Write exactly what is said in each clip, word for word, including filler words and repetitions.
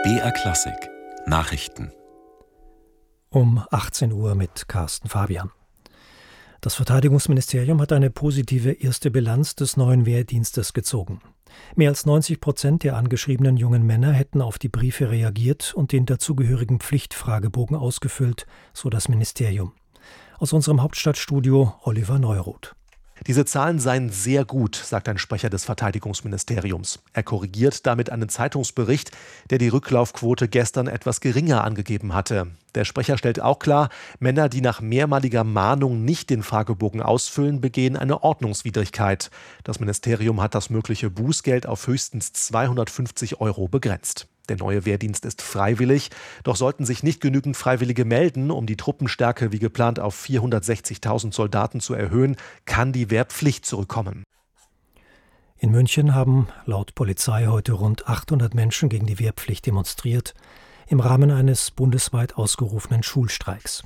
B R Klassik Nachrichten um achtzehn Uhr mit Carsten Fabian. Das Verteidigungsministerium hat eine positive erste Bilanz des neuen Wehrdienstes gezogen. Mehr als neunzig Prozent der angeschriebenen jungen Männer hätten auf die Briefe reagiert und den dazugehörigen Pflichtfragebogen ausgefüllt, so das Ministerium. Aus unserem Hauptstadtstudio Oliver Neuroth. Diese Zahlen seien sehr gut, sagt ein Sprecher des Verteidigungsministeriums. Er korrigiert damit einen Zeitungsbericht, der die Rücklaufquote gestern etwas geringer angegeben hatte. Der Sprecher stellt auch klar, Männer, die nach mehrmaliger Mahnung nicht den Fragebogen ausfüllen, begehen eine Ordnungswidrigkeit. Das Ministerium hat das mögliche Bußgeld auf höchstens zweihundertfünfzig Euro begrenzt. Der neue Wehrdienst ist freiwillig, doch sollten sich nicht genügend Freiwillige melden, um die Truppenstärke wie geplant auf vierhundertsechzigtausend Soldaten zu erhöhen, kann die Wehrpflicht zurückkommen. In München haben laut Polizei heute rund achthundert Menschen gegen die Wehrpflicht demonstriert, im Rahmen eines bundesweit ausgerufenen Schulstreiks.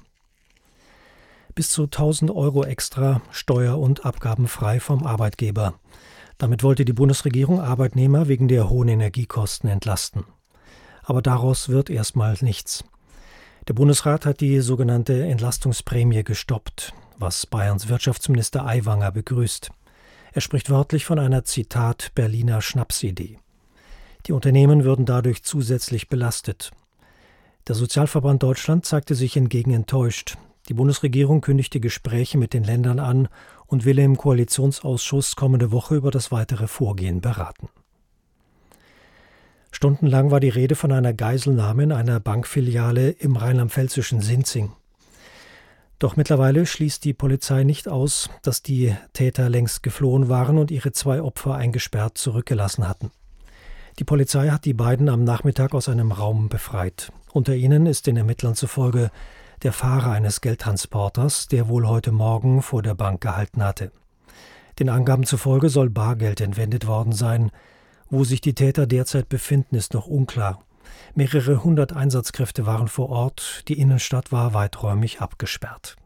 Bis zu tausend Euro extra, steuer- und abgabenfrei vom Arbeitgeber. Damit wollte die Bundesregierung Arbeitnehmer wegen der hohen Energiekosten entlasten. Aber daraus wird erstmal nichts. Der Bundesrat hat die sogenannte Entlastungsprämie gestoppt, was Bayerns Wirtschaftsminister Aiwanger begrüßt. Er spricht wörtlich von einer, Zitat, Berliner Schnapsidee. Die Unternehmen würden dadurch zusätzlich belastet. Der Sozialverband Deutschland zeigte sich hingegen enttäuscht. Die Bundesregierung kündigte Gespräche mit den Ländern an und will im Koalitionsausschuss kommende Woche über das weitere Vorgehen beraten. Stundenlang war die Rede von einer Geiselnahme in einer Bankfiliale im rheinland-pfälzischen Sinzing. Doch mittlerweile schließt die Polizei nicht aus, dass die Täter längst geflohen waren und ihre zwei Opfer eingesperrt zurückgelassen hatten. Die Polizei hat die beiden am Nachmittag aus einem Raum befreit. Unter ihnen ist den Ermittlern zufolge der Fahrer eines Geldtransporters, der wohl heute Morgen vor der Bank gehalten hatte. Den Angaben zufolge soll Bargeld entwendet worden sein. Wo sich die Täter derzeit befinden, ist noch unklar. Mehrere hundert Einsatzkräfte waren vor Ort, die Innenstadt war weiträumig abgesperrt.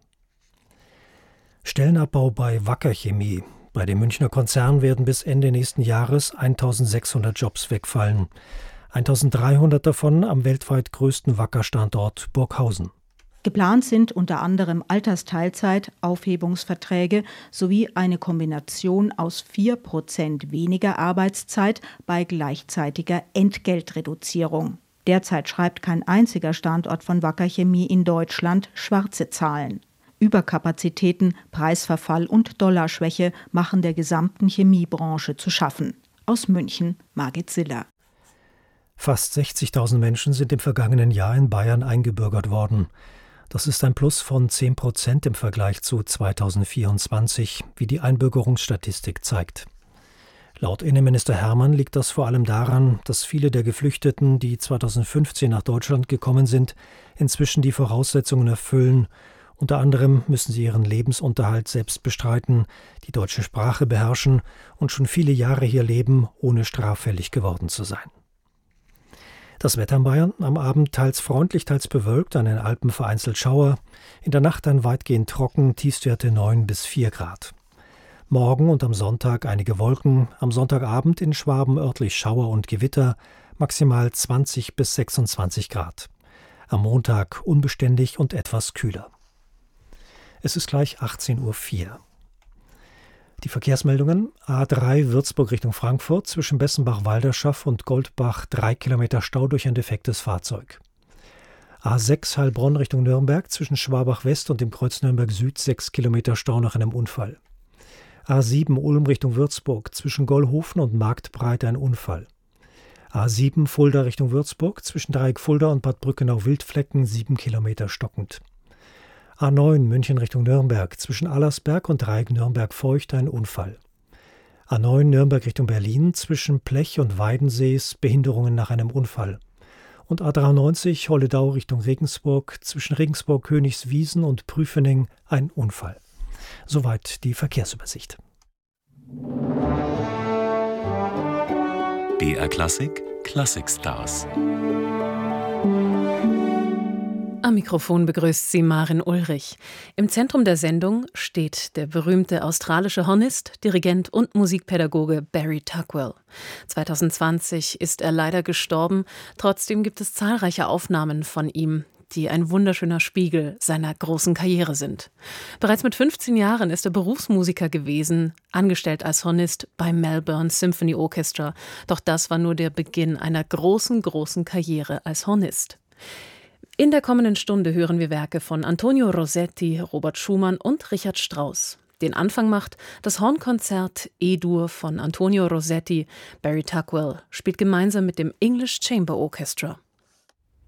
Stellenabbau bei Wacker Chemie. Bei dem Münchner Konzern werden bis Ende nächsten Jahres eintausendsechshundert Jobs wegfallen. eintausenddreihundert davon am weltweit größten Wacker-Standort Burghausen. Geplant sind unter anderem Altersteilzeit, Aufhebungsverträge sowie eine Kombination aus vier Prozent weniger Arbeitszeit bei gleichzeitiger Entgeltreduzierung. Derzeit schreibt kein einziger Standort von Wacker Chemie in Deutschland schwarze Zahlen. Überkapazitäten, Preisverfall und Dollarschwäche machen der gesamten Chemiebranche zu schaffen. Aus München, Margit Siller. Fast sechzigtausend Menschen sind im vergangenen Jahr in Bayern eingebürgert worden. Das ist ein Plus von zehn Prozent im Vergleich zu zweitausendvierundzwanzig, wie die Einbürgerungsstatistik zeigt. Laut Innenminister Hermann liegt das vor allem daran, dass viele der Geflüchteten, die zweitausendfünfzehn nach Deutschland gekommen sind, inzwischen die Voraussetzungen erfüllen. Unter anderem müssen sie ihren Lebensunterhalt selbst bestreiten, die deutsche Sprache beherrschen und schon viele Jahre hier leben, ohne straffällig geworden zu sein. Das Wetter in Bayern am Abend teils freundlich, teils bewölkt, an den Alpen vereinzelt Schauer. In der Nacht dann weitgehend trocken, Tiefstwerte neun bis vier Grad. Morgen und am Sonntag einige Wolken, am Sonntagabend in Schwaben örtlich Schauer und Gewitter, maximal zwanzig bis sechsundzwanzig Grad. Am Montag unbeständig und etwas kühler. Es ist gleich achtzehn Uhr vier. Die Verkehrsmeldungen: A drei Würzburg Richtung Frankfurt, zwischen Bessenbach-Walderschaff und Goldbach drei Kilometer Stau durch ein defektes Fahrzeug. A sechs Heilbronn Richtung Nürnberg, zwischen Schwabach West und dem Kreuz Nürnberg Süd sechs Kilometer Stau nach einem Unfall. A sieben Ulm Richtung Würzburg, zwischen Gollhofen und Marktbreit ein Unfall. A sieben Fulda Richtung Würzburg, zwischen Dreieck Fulda und Bad Brückenau-Wildflecken sieben Kilometer stockend. A neun München Richtung Nürnberg, zwischen Allersberg und Dreieck Nürnberg-Feucht ein Unfall. A neun Nürnberg Richtung Berlin, zwischen Plech und Weidensees Behinderungen nach einem Unfall. Und A dreiundneunzig Holledau Richtung Regensburg, zwischen Regensburg, Königswiesen und Prüfening ein Unfall. Soweit die Verkehrsübersicht. B R Klassik Classic Stars. Am Mikrofon begrüßt sie Maren Ulrich. Im Zentrum der Sendung steht der berühmte australische Hornist, Dirigent und Musikpädagoge Barry Tuckwell. zwanzig zwanzig ist er leider gestorben, trotzdem gibt es zahlreiche Aufnahmen von ihm, die ein wunderschöner Spiegel seiner großen Karriere sind. Bereits mit fünfzehn Jahren ist er Berufsmusiker gewesen, angestellt als Hornist beim Melbourne Symphony Orchestra. Doch das war nur der Beginn einer großen, großen Karriere als Hornist. In der kommenden Stunde hören wir Werke von Antonio Rossetti, Robert Schumann und Richard Strauss. Den Anfang macht das Hornkonzert E-Dur von Antonio Rossetti. Barry Tuckwell spielt gemeinsam mit dem English Chamber Orchestra.